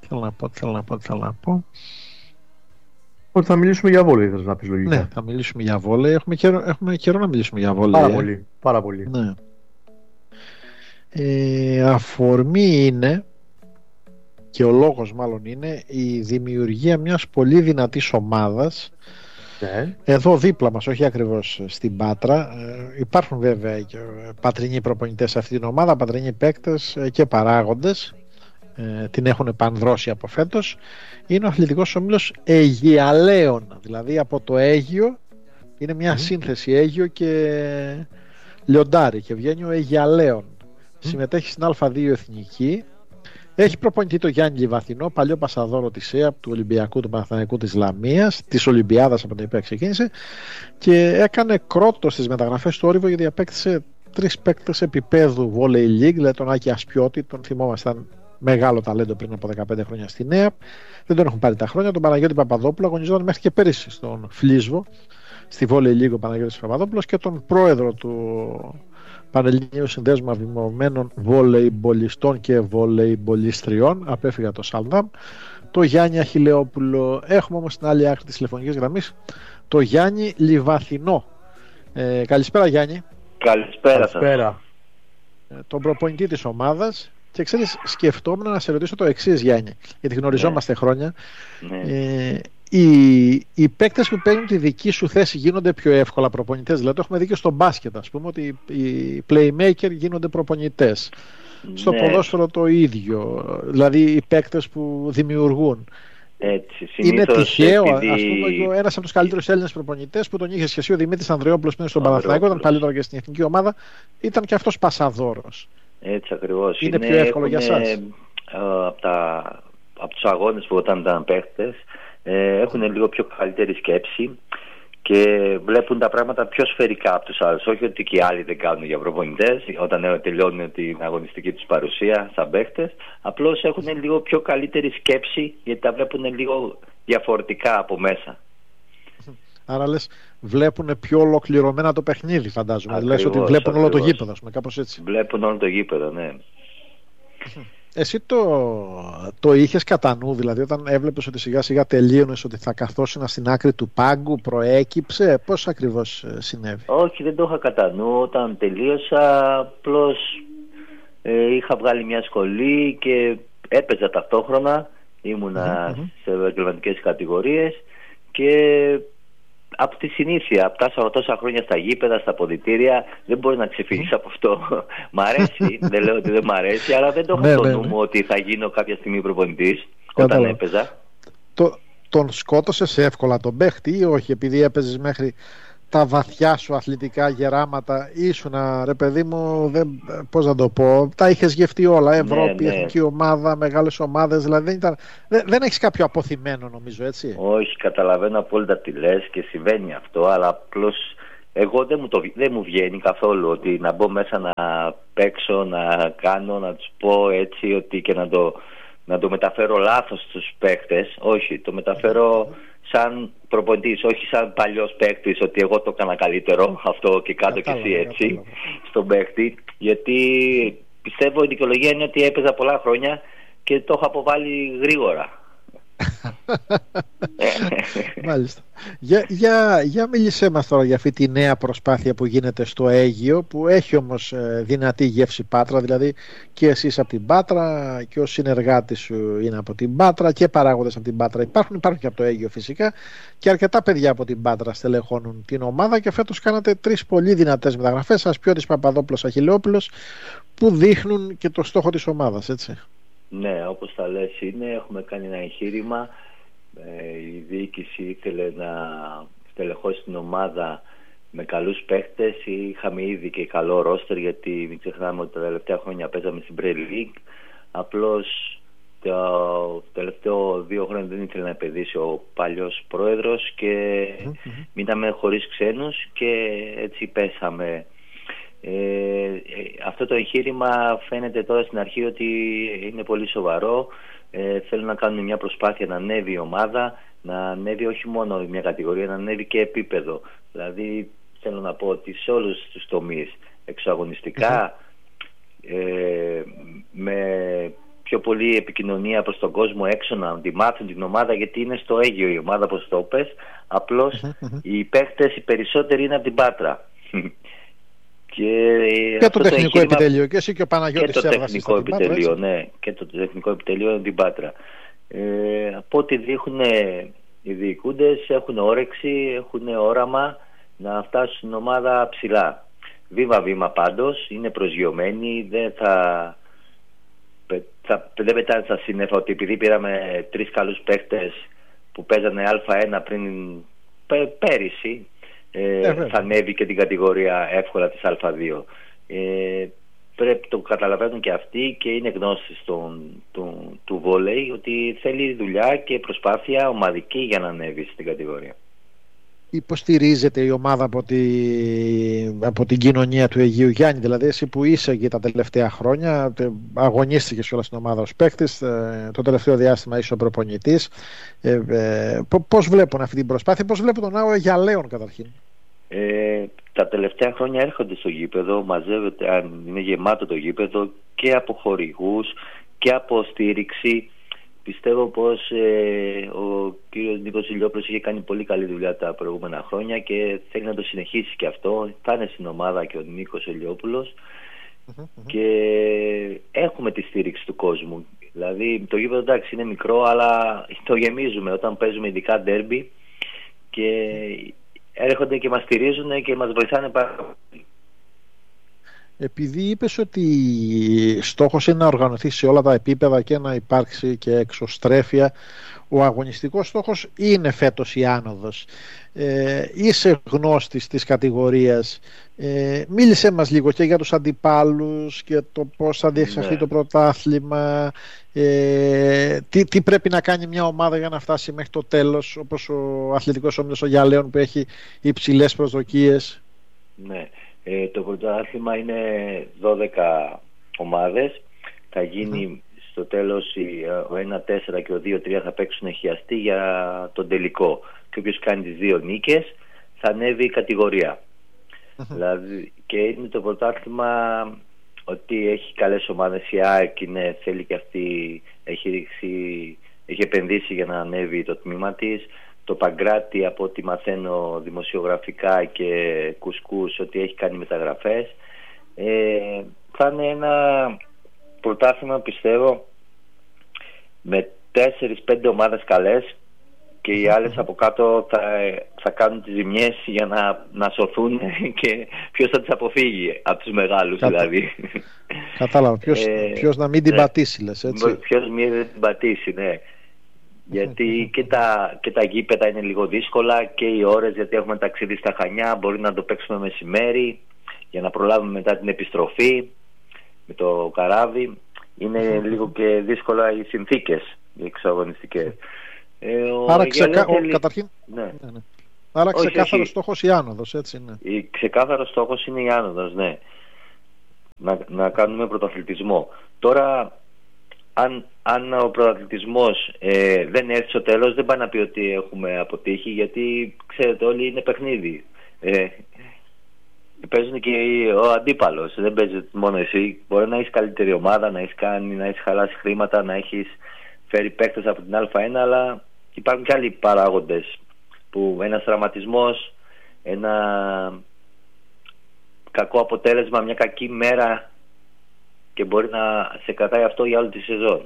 Θέλω να πω. Ότι θα μιλήσουμε για βόλεϊ, θες να πεις λογικά. Ναι, θα μιλήσουμε για βόλεϊ. Έχουμε καιρό να μιλήσουμε για βόλεϊ. Πάρα πολύ, πάρα πολύ. Ναι. Αφορμή είναι, και ο λόγος μάλλον είναι, η δημιουργία μιας πολύ δυνατής ομάδας. Ναι. Εδώ δίπλα μας, όχι ακριβώς στην Πάτρα. Υπάρχουν βέβαια και πατρινοί προπονητές σε αυτή την ομάδα, πατρινοί παίκτες και παράγοντες. Την έχουν επανδρώσει από φέτος. Είναι ο αθλητικός όμιλος Αιγιαλέων, δηλαδή από το Αίγιο. Είναι μια σύνθεση Αίγιο και Λιοντάρι και βγαίνει ο Αιγιαλέων. Συμμετέχει στην Α2 Εθνική. Έχει προπονητή το Γιάννη Λιβαθινό, παλιό πασαδόρο της ΕΑΠ, του Ολυμπιακού, του Παναθηναϊκού, της Λαμίας, της Ολυμπιάδας από την οποία ξεκίνησε, και έκανε κρότο στις μεταγραφές του Όριβο, γιατί απέκτησε 3 παίκτες επίπεδου Volley League, δηλαδή τον Άκη Ασπιώτη, τον θυμόμαστε, ήταν μεγάλο ταλέντο πριν από 15 χρόνια στην ΕΑΠ, δεν τον έχουν πάρει τα χρόνια. Τον Παναγιώτη Παπαδόπουλο, αγωνιζόταν μέχρι και πέρυσι στον Φλίσβο, στη Volley League ο Παναγιώτης Παπαδόπουλος, και τον πρόεδρο του Πανελληνίου Συνδέσμου Αφημωμένων Βολεϊμπολιστών και Βολεϊμπολιστριών, απέφυγα το Σαλδάμ, το Γιάννη Αχιλεόπουλο. Έχουμε όμως στην άλλη άκρη της τηλεφωνικής γραμμής το Γιάννη Λιβαθινό. Καλησπέρα Γιάννη. Καλησπέρα σας. Τον προπονητή της ομάδας. Και ξέρεις, σκεφτόμουν να σε ρωτήσω το εξής, Γιάννη, γιατί γνωριζόμαστε χρόνια. Οι παίκτες που παίρνουν τη δική σου θέση γίνονται πιο εύκολα προπονητές? Δηλαδή το έχουμε δει και στο μπάσκετ, ας πούμε, ότι οι playmaker γίνονται προπονητές. Στο ποδόσφαιρο το ίδιο, δηλαδή οι παίκτες που δημιουργούν. Έτσι, είναι τυχαίο, ας πούμε, ένας από τους καλύτερους Έλληνες προπονητές που τον είχες και εσύ, ο Δημήτρης Ανδρεόπουλος, πριν στον Παναθηναϊκό, ήταν παλιότερα και στην εθνική ομάδα, ήταν και αυτός πασαδόρος. Έτσι ακριβώς. Είναι πιο εύκολο για εσάς? Από τους αγώνες που όταν ήταν παίκτες, έχουν λίγο πιο καλύτερη σκέψη και βλέπουν τα πράγματα πιο σφαιρικά από τους άλλους. Όχι ότι και οι άλλοι δεν κάνουν για προπονητές όταν τελειώνουν την αγωνιστική τους παρουσία σαν παίκτες. Απλώς έχουν λίγο πιο καλύτερη σκέψη, γιατί τα βλέπουν λίγο διαφορετικά από μέσα. Άρα λες, βλέπουν πιο ολοκληρωμένα το παιχνίδι, φαντάζομαι. Λες ότι βλέπουν όλο το γήπεδο, ας πούμε, κάπως έτσι. Βλέπουν όλο το γήπεδο, ναι. Εσύ το είχες κατά νου, δηλαδή, όταν έβλεπες ότι σιγά σιγά τελείωνες, ότι θα καθόσουν στην άκρη του πάγκου, προέκυψε? Πώς ακριβώς συνέβη? Όχι, δεν το είχα κατά νου. Όταν τελείωσα, απλώς είχα βγάλει μια σχολή και έπαιζα ταυτόχρονα. Ήμουνα σε επαγγελματικές κατηγορίες και από τη συνήθεια, από τόσα χρόνια στα γήπεδα, στα ποδητήρια, δεν μπορεί να ξεφύγεις από αυτό. Μ' αρέσει, δεν λέω ότι δεν μ' αρέσει, αλλά δεν το είχα στο νου μου ότι θα γίνω κάποια στιγμή προπονητής όταν έπαιζα. Τον σκότωσες εύκολα τον παίχτη ή όχι, επειδή έπαιζες μέχρι τα βαθιά σου αθλητικά γεράματα, ήσουνα, ρε παιδί μου, πώς να το πω, τα είχες γευτεί όλα, Ευρώπη, εθνική ομάδα, μεγάλες ομάδες, δηλαδή δεν έχεις κάποιο αποθυμένο, νομίζω, έτσι? Όχι, καταλαβαίνω απόλυτα τι λες και συμβαίνει αυτό, αλλά απλώς εγώ δεν μου βγαίνει καθόλου ότι να μπω μέσα να παίξω, να κάνω, να τους πω έτσι, ότι και να το μεταφέρω λάθος στους παίκτες. Όχι, το μεταφέρω σαν προπονητής, όχι σαν παλιός παίκτης, ότι εγώ το έκανα καλύτερο αυτό και κάτω και εσύ έτσι στον παίκτη, γιατί πιστεύω η δικαιολογία είναι ότι έπαιζα πολλά χρόνια και το έχω αποβάλει γρήγορα. Μάλιστα. Για μίλησέ μας τώρα για αυτή τη νέα προσπάθεια που γίνεται στο Αίγιο, που έχει όμως δυνατή γεύση Πάτρα, δηλαδή και εσείς από την Πάτρα και ο συνεργάτης σου είναι από την Πάτρα και παράγοντες από την Πάτρα υπάρχουν και από το Αίγιο φυσικά, και αρκετά παιδιά από την Πάτρα στελεχώνουν την ομάδα, και φέτος κάνατε 3 πολύ δυνατές μεταγραφές, Ασπιώτης, Παπαδόπουλος, Αχιλεόπουλος, που δείχνουν και το στόχο της ομάδας, έτσι? Ναι, όπως τα λες είναι, έχουμε κάνει ένα εγχείρημα. Η διοίκηση ήθελε να στελεχώσει την ομάδα με καλούς παίχτες. Είχαμε ήδη και καλό ρόστερ, γιατί μην ξεχνάμε ότι τα τελευταία χρόνια παίζαμε στην Premier League. Απλώς το τελευταίο 2 χρόνια δεν ήθελε να επενδύσει ο παλιός πρόεδρος και μείναμε χωρίς ξένους και έτσι πέσαμε. Αυτό το εγχείρημα φαίνεται τώρα στην αρχή ότι είναι πολύ σοβαρό. Θέλουν να κάνουν μια προσπάθεια να ανέβει η ομάδα, να ανέβει όχι μόνο μια κατηγορία, να ανέβει και επίπεδο. Δηλαδή θέλω να πω ότι σε όλους τους τομείς, εξωαγωνιστικά, με πιο πολύ επικοινωνία προς τον κόσμο έξω, να τη μάθουν την ομάδα, γιατί είναι στο Αίγυο η ομάδα, όπως το πες. Απλώς οι παίχτες οι περισσότεροι είναι από την Πάτρα. Και το τεχνικό επιτελείο, και εσύ και ο Παναγιώτης. Και το τεχνικό επιτελείο, ναι, και το τεχνικό επιτελείο είναι την Πάτρα. Από ό,τι δείχνουν οι διοικούντες, έχουν όρεξη, έχουν όραμα να φτάσουν στην ομάδα ψηλά. Βήμα-βήμα πάντως, είναι προσγειωμένοι, δεν πετάνε στα σύννεφα ότι επειδή πήραμε 3 καλούς παίκτες που παίζανε Α1 πέρυσι, θα ανέβει και την κατηγορία εύκολα της Α2. Πρέπει το καταλαβαίνουν και αυτοί και είναι γνώστες του βόλεϊ ότι θέλει δουλειά και προσπάθεια ομαδική για να ανέβει στην κατηγορία. Υποστηρίζεται η ομάδα από την κοινωνία του Αιγείου Γιάννη, δηλαδή εσύ που είσαι εκεί τα τελευταία χρόνια, αγωνίστηκες όλα στην ομάδα ως παίκτης, το τελευταίο διάστημα είσαι ο προπονητής, πώς βλέπουν αυτή την προσπάθεια, πώς βλέπουν τον Άγο Αιγιαλέων καταρχήν? Τα τελευταία χρόνια έρχονται στο γήπεδο, μαζεύεται, αν είναι γεμάτο το γήπεδο, και από χορηγούς και από στήριξη. Πιστεύω πως ο κύριος Νίκος Ηλιόπουλος είχε κάνει πολύ καλή δουλειά τα προηγούμενα χρόνια και θέλει να το συνεχίσει και αυτό. Θα είναι στην ομάδα και ο Νίκος Ηλιόπουλος και έχουμε τη στήριξη του κόσμου. Δηλαδή το γήπεδο εντάξει είναι μικρό, αλλά το γεμίζουμε όταν παίζουμε ειδικά ντέρμπι και έρχονται και μας στηρίζουν και μας βοηθάνε πάρα πολύ. Επειδή είπες ότι στόχος είναι να οργανωθεί σε όλα τα επίπεδα και να υπάρξει και εξωστρέφεια, ο αγωνιστικός στόχος είναι φέτος η άνοδος. Είσαι γνώστης της κατηγορίας. Μίλησέ μας λίγο και για τους αντιπάλους και το πώς θα διεξαχθεί το πρωτάθλημα. Τι πρέπει να κάνει μια ομάδα για να φτάσει μέχρι το τέλος, όπως ο Αθλητικός Όμιλος ο Γιαλέων που έχει υψηλές προσδοκίες. Ναι. Το πρωτάθλημα είναι 12 ομάδες. Θα γίνει στο τέλος ο 1-4 και ο 2-3 θα παίξουν χιαστή για τον τελικό. Και όποιος κάνει τις 2 νίκες θα ανέβει η κατηγορία. Δηλαδή, και είναι το πρωτάθλημα ότι έχει καλές ομάδες. Η ΑΕΚ θέλει και αυτή, έχει επενδύσει για να ανέβει το τμήμα της. Το Παγκράτη, από ό,τι μαθαίνω δημοσιογραφικά και κουσκούς, ότι έχει κάνει μεταγραφές. Θα είναι ένα πρωτάθλημα, πιστεύω, με 4-5 ομάδες καλές και οι άλλες από κάτω θα κάνουν τις ζημιές για να σωθούν και ποιος θα τις αποφύγει από τους μεγάλους δηλαδή. Κατάλαβα, ποιος να μην την πατήσει, λες, έτσι. Ποιος μην την πατήσει, ναι. Γιατί και τα γήπεδα είναι λίγο δύσκολα και οι ώρες, γιατί έχουμε ταξίδι στα Χανιά, μπορεί να το παίξουμε μεσημέρι για να προλάβουμε μετά την επιστροφή με το καράβι. Είναι λίγο και δύσκολα οι συνθήκες οι εξαγωνιστικές. Άρα καταρχήν άρα ξεκάθαρος στόχος η άνοδος, έτσι είναι. Ξεκάθαρος στόχος είναι η άνοδος, ναι. Να κάνουμε πρωταθλητισμό. Τώρα αν ο πρωταθλητισμός δεν έρθει στο τέλος, δεν πάει να πει ότι έχουμε αποτύχει, γιατί ξέρετε όλοι είναι παιχνίδι. Παίζουν και ο αντίπαλος, δεν παίζει μόνο εσύ. Μπορεί να έχεις καλύτερη ομάδα, να έχεις χαλάσει χρήματα, να έχεις φέρει παίκτες από την Α1, αλλά υπάρχουν και άλλοι παράγοντες που ένας τραυματισμός, ένα κακό αποτέλεσμα, μια κακή μέρα, και μπορεί να σε κρατάει αυτό για όλη τη σεζόν.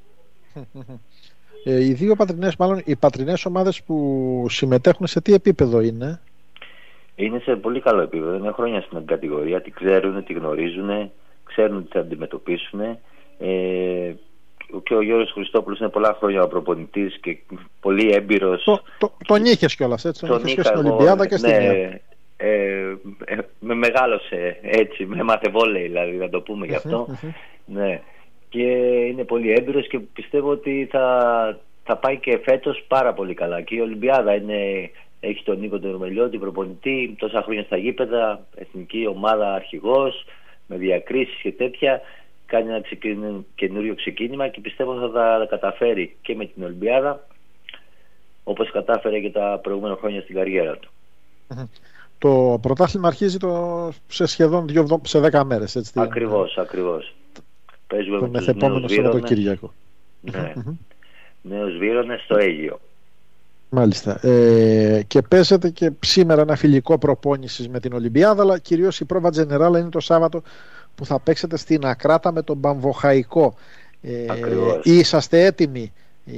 Οι δύο πατρινές, μάλλον οι πατρινές ομάδες που συμμετέχουν, σε τι επίπεδο είναι? Είναι σε πολύ καλό επίπεδο. Είναι χρόνια στην κατηγορία, τη ξέρουν, τη γνωρίζουν, ξέρουν τι θα αντιμετωπίσουν. Και ο Γιώργος Χριστόπουλος είναι πολλά χρόνια ο προπονητής και πολύ έμπειρος. Τον είχες κιόλας, έτσι? Τον είχες και στην Ολυμπιάδα και στην με μεγάλωσε έτσι, με έμαθε βόλεϊ δηλαδή, να το πούμε γι' αυτό. Ναι. Και είναι πολύ έμπειρος και πιστεύω ότι θα πάει και φέτος πάρα πολύ καλά. Και η Ολυμπιάδα έχει τον Νίκο τον Ρουμελιώτη προπονητή, τόσα χρόνια στα γήπεδα, εθνική ομάδα αρχηγός, με διακρίσεις και τέτοια. Κάνει ένα καινούριο ξεκίνημα και πιστεύω θα τα καταφέρει και με την Ολυμπιάδα, όπως κατάφερε και τα προηγούμενα χρόνια στην καριέρα του. Το πρωτάθλημα αρχίζει σε σχεδόν σε 10 μέρες, έτσι? Ακριβώς. Παίζουμε τον με τους μεθεπόμενο νέους Βύρωνες. Σαββατοκύριακο. Ναι. Νέους Βύρωνες στο Αίγυο. Μάλιστα. Και παίζετε και σήμερα ένα φιλικό προπόνησης με την Ολυμπιάδα, αλλά κυρίως η πρόβα Τζενεράλα είναι το Σάββατο που θα παίξετε στην Ακράτα με τον Παμβοχαϊκό. Ακριβώς. Είσαστε έτοιμοι?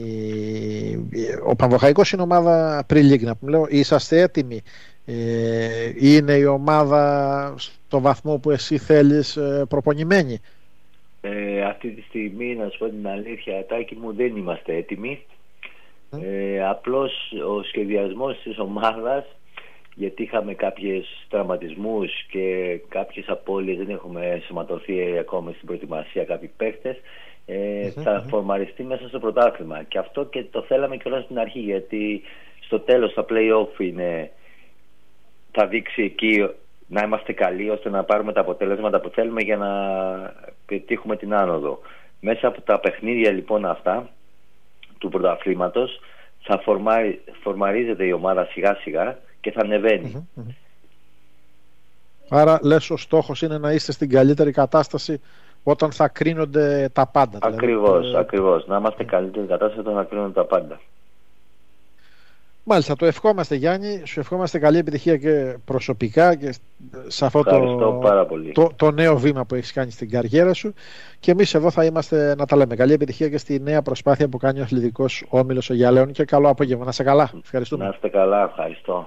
Ο Παμβοχαϊκός είναι ομάδα pre-league, να πούμε, είσαστε έτοιμοι? Είναι η ομάδα στο βαθμό που εσύ θέλεις προπονημένη? Αυτή τη στιγμή, να σου πω την αλήθεια, Τάκη μου, δεν είμαστε έτοιμοι. Απλώς ο σχεδιασμός της ομάδας, γιατί είχαμε κάποιες τραυματισμούς και κάποιες απώλειες, δεν έχουμε σωματωθεί ακόμα στην προετοιμασία κάποιοι παίχτες, θα φορμαριστεί μέσα στο πρωτάθλημα. Και αυτό και το θέλαμε και όλα στην αρχή, γιατί στο τέλος τα play-off θα δείξει εκεί να είμαστε καλοί ώστε να πάρουμε τα αποτελέσματα που θέλουμε για να πετύχουμε την άνοδο. Μέσα από τα παιχνίδια λοιπόν αυτά του πρωταθλήματος θα φορμαρίζεται η ομάδα σιγά σιγά και θα ανεβαίνει. Άρα λες ο στόχος είναι να είστε στην καλύτερη κατάσταση όταν θα κρίνονται τα πάντα. Ακριβώς, ακριβώς. Να είμαστε καλύτερη κατάσταση όταν θα κρίνονται τα πάντα. Μάλιστα, το ευχόμαστε Γιάννη, σου ευχόμαστε καλή επιτυχία και προσωπικά και σε αυτό το νέο βήμα που έχεις κάνει στην καριέρα σου, και εμείς εδώ θα είμαστε να τα λέμε. Καλή επιτυχία και στη νέα προσπάθεια που κάνει ο Αθλητικός Όμιλος Αιγιαλέων και καλό απόγευμα. Να είστε καλά. Ευχαριστούμε. Να είστε καλά, ευχαριστώ.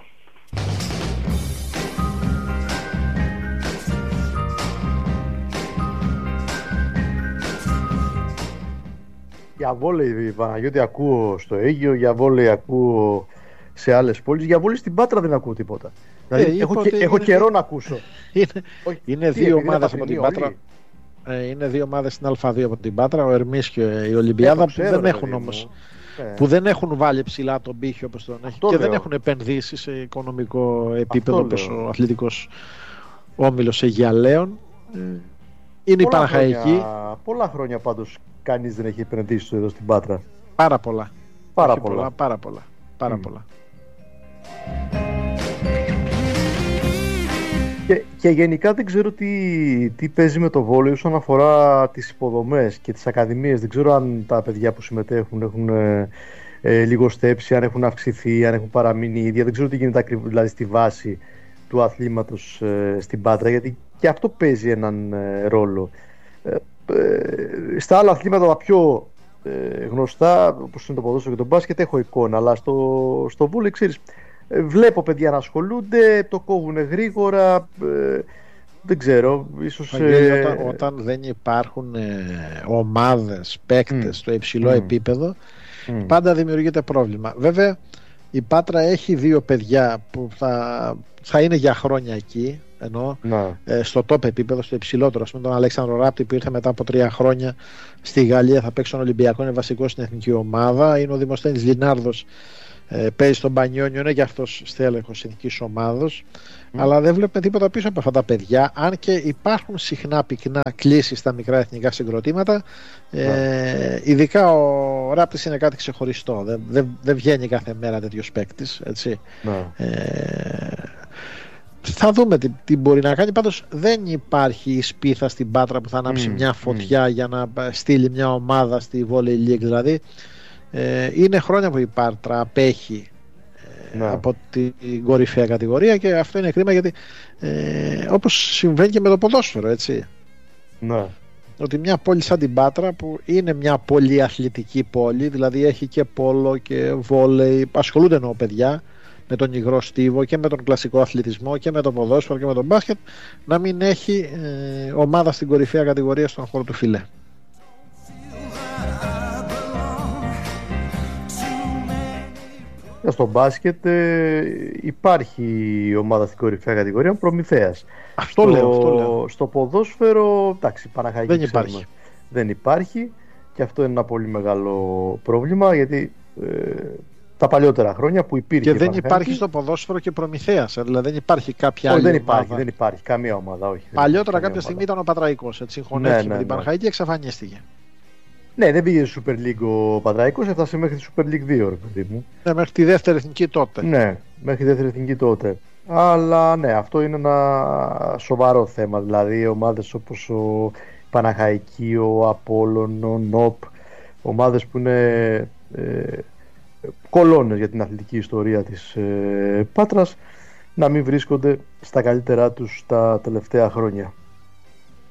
Για βόλεϊ, Παναγιώτη, ακούω στο Αίγυο, για βόλεϊ ακούω σε άλλες πόλεις. Για βόλεϊ στην Πάτρα δεν ακούω τίποτα. Δηλαδή, έχω καιρό να ακούσω. Είναι δύο ομάδες από την Πάτρα. Είναι δύο ομάδες στην Α2 από την Πάτρα, ο Ερμής και η Ολυμπιάδα, που δεν έχουν όμως που δεν έχουν βάλει ψηλά τον πύχη όπως τον έχει και δεν έχουν επενδύσει σε οικονομικό επίπεδο όπως ο Αθλητικός Όμιλος Αιγιαλέων. Είναι η Παναχαϊκή. Πολλά χρόνια πάντως κανείς δεν έχει επενδύσει εδώ στην Πάτρα. Πάρα πολλά. Πάρα πολλά. Και γενικά δεν ξέρω τι παίζει με το βόλεϊ όσον αφορά τις υποδομές και τις ακαδημίες. Δεν ξέρω αν τα παιδιά που συμμετέχουν έχουν λιγοστέψει, αν έχουν αυξηθεί, αν έχουν παραμείνει ίδια. Δεν ξέρω τι γίνεται ακριβώς, δηλαδή στη βάση του αθλήματος στην Πάτρα, γιατί και αυτό παίζει έναν ρόλο. Στα άλλα αθλήματα τα πιο γνωστά, όπως είναι το ποδόσφαιρο και το μπάσκετ, έχω εικόνα, αλλά στο βόλεϊ, ξέρεις, βλέπω παιδιά να ασχολούνται, το κόβουν γρήγορα, δεν ξέρω, ίσως... Όταν δεν υπάρχουν ομάδες, παίκτες στο υψηλό επίπεδο, πάντα δημιουργείται πρόβλημα. Βέβαια η Πάτρα έχει δύο παιδιά που θα είναι για χρόνια εκεί, ενώ στο top επίπεδο, στο υψηλότερο, με τον Αλέξανδρο Ράπτη που ήρθε μετά από 3 χρόνια στη Γαλλία, θα παίξει τον Ολυμπιακό, είναι βασικός στην εθνική ομάδα. Είναι ο Δημοσθένης Λινάρδος, παίζει στον Πανιόνιο, είναι και αυτός στέλεχος εθνικής ομάδος, αλλά δεν βλέπουμε τίποτα πίσω από αυτά τα παιδιά, αν και υπάρχουν συχνά πυκνά κλήσεις στα μικρά εθνικά συγκροτήματα. Ειδικά ο Ράπτης είναι κάτι ξεχωριστό, δεν βγαίνει κάθε μέρα τέτοιος παίκτης, έτσι. Θα δούμε τι μπορεί να κάνει. Πάντως δεν υπάρχει η σπίθα στην Πάτρα που θα ανάψει μια φωτιά για να στείλει μια ομάδα στη Volley League. Δηλαδή είναι χρόνια που η Πάτρα απέχει από την κορυφαία κατηγορία, και αυτό είναι κρίμα, γιατί όπως συμβαίνει και με το ποδόσφαιρο, έτσι. Ότι μια πόλη σαν την Πάτρα, που είναι μια πολύ αθλητική πόλη, δηλαδή έχει και πόλο και βόλεϊ, ασχολούνται εννοώ παιδιά με τον υγρό στίβο και με τον κλασικό αθλητισμό και με το ποδόσφαιρο και με τον μπάσκετ, να μην έχει ομάδα στην κορυφαία κατηγορία στον χώρο του φιλέ. Στο μπάσκετ υπάρχει ομάδα στην κορυφαία κατηγορία, Προμηθέας. Αυτό λέω. Στο ποδόσφαιρο, εντάξει, Παναχαϊκή δεν υπάρχει, και αυτό είναι ένα πολύ μεγάλο πρόβλημα, γιατί τα παλιότερα χρόνια που υπήρχε. Και δεν υπάρχει στο ποδόσφαιρο και Προμηθέας, δηλαδή δεν υπάρχει κάποια άλλη ομάδα. Δεν υπάρχει καμία ομάδα, όχι. Παλιότερα κάποια στιγμή ήταν ο Πατραϊκός, έτσι, συγχωνεύτηκε με την Παναχαϊκή και εξαφανίστηκε. Ναι, δεν πήγε στη Super League ο Πατραϊκός, έφτασε μέχρι τη Super League 2, ρε παιδί μου. Ναι, μέχρι τη δεύτερη εθνική τότε. Ναι, μέχρι τη δεύτερη εθνική τότε. Αλλά ναι, αυτό είναι ένα σοβαρό θέμα. Δηλαδή, ομάδες όπως Παναχαϊκή, ο Απόλλων, ο ΝΟΠ, ομάδες που είναι κολόνες για την αθλητική ιστορία της Πάτρας, να μην βρίσκονται στα καλύτερά τους τα τελευταία χρόνια.